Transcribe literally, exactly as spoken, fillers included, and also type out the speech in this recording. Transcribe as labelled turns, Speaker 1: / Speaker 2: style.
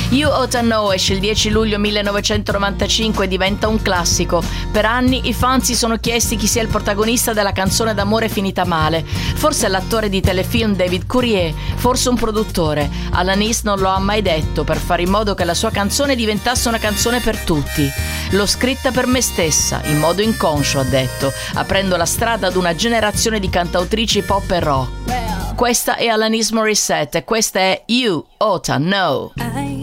Speaker 1: You Oughta Know esce il dieci luglio millenovecentonovantacinque e diventa un classico. Per anni i fan si sono chiesti chi sia il protagonista della canzone d'amore finita male. Forse l'attore di telefilm David Courier, forse un produttore. Alanis non lo ha mai detto, per fare in modo che la sua canzone diventasse una canzone per tutti. L'ho scritta per me stessa, in modo inconscio, ha detto, aprendo la strada ad una generazione di cantautrici pop e rock. Questa è Alanis Morissette e questa è You Oughta Know.
Speaker 2: I